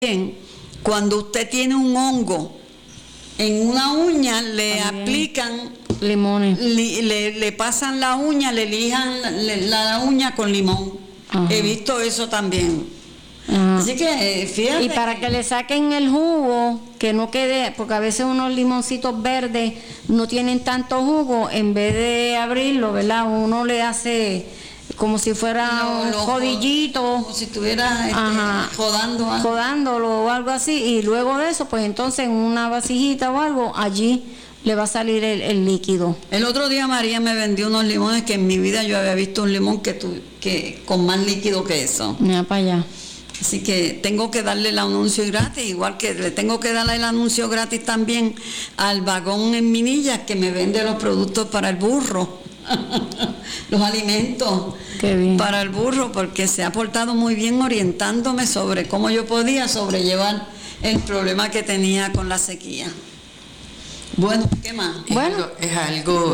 también, cuando usted tiene un hongo en una uña, le también aplican limones. le pasan la uña, le lijan la uña con limón. Ajá. He visto eso también. Ajá. Así que fíjate. Y para que le saquen el jugo, que no quede, porque a veces unos limoncitos verdes no tienen tanto jugo, en vez de abrirlo, ¿verdad? Uno le hace como si fuera un jodillito, como si estuviera jodándolo o algo así, y luego de eso, pues entonces en una vasijita o algo, allí le va a salir el líquido. El otro día María me vendió unos limones que en mi vida yo había visto un limón que con más líquido que eso. Mira para allá. Así que tengo que darle el anuncio gratis, igual que le tengo que darle el anuncio gratis también al Vagón en Minillas, que me vende los productos para el burro, los alimentos. Qué bien. Para el burro, porque se ha portado muy bien orientándome sobre cómo yo podía sobrellevar el problema que tenía con la sequía. Bueno, ¿qué más? Bueno, es algo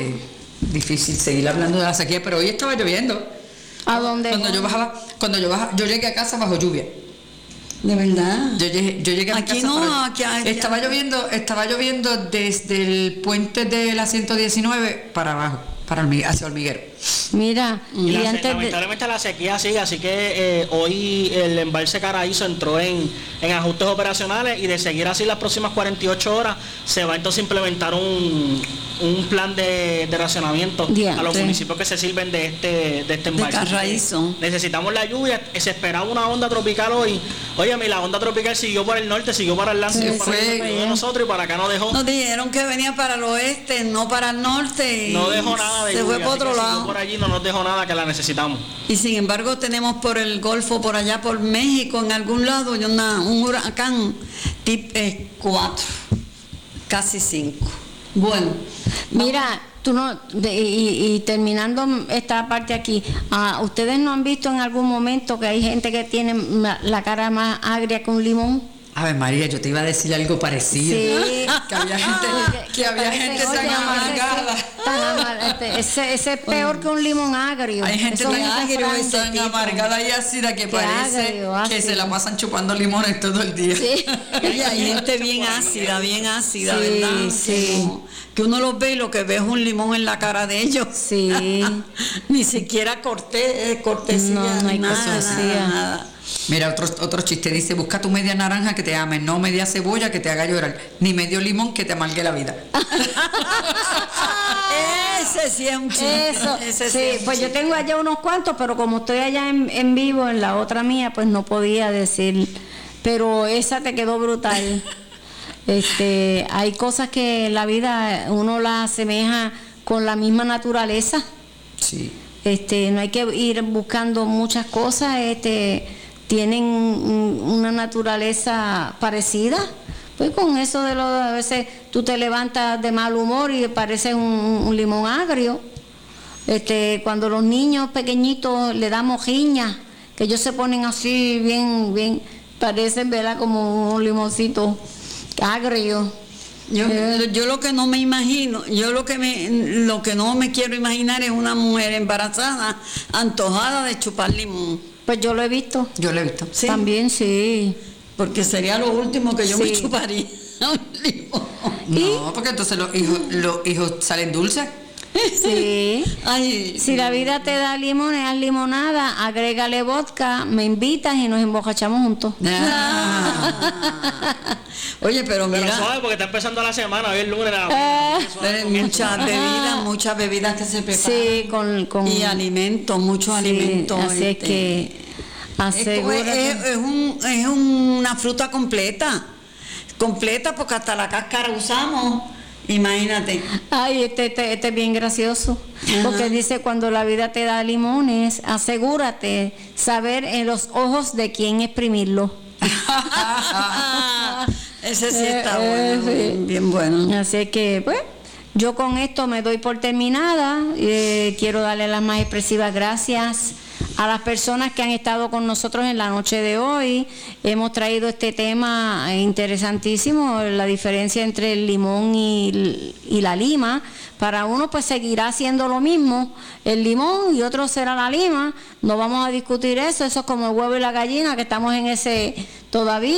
difícil seguir hablando de la sequía, pero hoy estaba lloviendo. ¿A dónde? Cuando yo llegué a casa bajo lluvia. ¿De verdad? Yo llegué a mi Aquí casa no, estaba lloviendo desde el puente de la 119 para abajo, hacia Hormiguero. Mira, y lamentablemente la sequía sigue, así que hoy el embalse Caraízo entró en ajustes operacionales, y de seguir así las próximas 48 horas se va entonces a implementar un plan de racionamiento a los municipios que se sirven de este embalse. De Caraízo. Necesitamos la lluvia, se esperaba una onda tropical hoy. Óyeme, la onda tropical siguió para el norte, siguió para el Atlántico, de nosotros, y para acá no dejó. Nos dijeron que venía para el oeste, no para el norte. No dejó nada de lluvia. Se fue para otro lado. Por allí no nos dejó nada, que la necesitamos. Y sin embargo tenemos por el Golfo, por allá por México, en algún lado, un huracán tipo 4, casi 5. Bueno. Mira, y terminando esta parte aquí, ¿ustedes no han visto en algún momento que hay gente que tiene la cara más agria que un limón? A ver, María, yo te iba a decir algo parecido. Sí. Que había gente tan amargada. Ese es peor que un limón agrio. Hay gente tan amargada y ácida que parece agrio. Que se la pasan chupando limones todo el día. Sí. Oye, hay gente bien ácida, sí, ¿verdad? Sí. Que uno los ve y lo que ve es un limón en la cara de ellos. Sí. Ni siquiera cortesía. No hay nada. Mira, otro chiste dice: busca tu media naranja que te ame, no media cebolla que te haga llorar, ni medio limón que te amargue la vida. Ese sí es un chiste. Eso, sí, pues yo tengo allá unos cuantos, pero como estoy allá en vivo, en la otra mía, pues no podía decir, pero esa te quedó brutal. Hay cosas que en la vida uno las asemeja con la misma naturaleza. Sí. No hay que ir buscando muchas cosas, tienen una naturaleza parecida. Pues con eso a veces tú te levantas de mal humor y parece un limón agrio. Cuando los niños pequeñitos le damos mojiña, que ellos se ponen así bien, parecen, ¿verdad?, como un limoncito agrio. Yo lo que no me imagino, lo que no me quiero imaginar es una mujer embarazada, antojada de chupar limón. Pues yo lo he visto. ¿Sí? También, sí. Porque sería lo último que yo me chuparía, un limón. No, porque entonces los hijos salen dulces. Sí. Ay, si la vida te da limones, haz limonada, agrégale vodka, me invitas y nos embocachamos juntos. Oye, pero mira, suave, porque está empezando la semana, hoy es lunes. Muchas bebidas que se preparan. Sí, con y alimentos, muchos alimentos. Así es que asegúrate. Es una fruta completa, porque hasta la cáscara usamos. Imagínate. Ay, este es bien gracioso. Porque dice: cuando la vida te da limones, asegúrate saber en los ojos de quién exprimirlo. Ese sí está bueno, sí. bien bueno. Así que, pues, yo con esto me doy por terminada. Quiero darle las más expresivas gracias a las personas que han estado con nosotros en la noche de hoy. Hemos traído este tema interesantísimo, la diferencia entre el limón y la lima. Para uno pues seguirá siendo lo mismo el limón y otro será la lima. No vamos a discutir eso, eso es como el huevo y la gallina, que estamos en ese todavía.